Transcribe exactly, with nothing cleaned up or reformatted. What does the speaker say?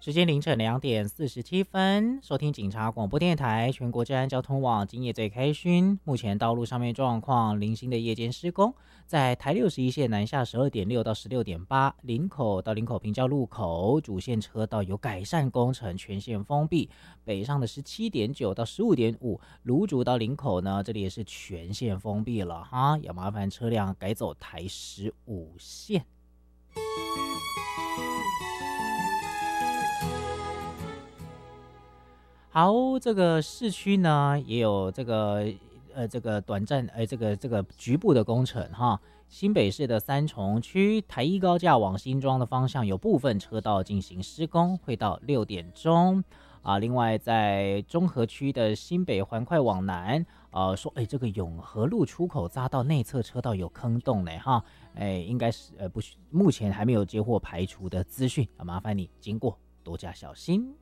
时间凌晨两点四十七分，收听警察广播电台全国治安交通网，今夜最开勋。目前道路上面状况，零星的夜间施工，在台六十一线南下十二点六到十六点八，林口到林口平交路口主线车道有改善工程，全线封闭。北上的十七点九到十五点五，芦竹到林口呢，这里也是全线封闭了哈，要麻烦车辆改走台十五线。好，这个市区呢也有这个呃这个短暂呃这个这个局部的工程哈。新北市的三重区台一高架往新庄的方向有部分车道进行施工，会到六点钟啊。另外在中和区的新北环快往南，呃说哎这个永和路出口匝道内侧车道有坑洞呢哈，哎应该是呃不目前还没有接获排除的资讯啊，麻烦你经过多加小心。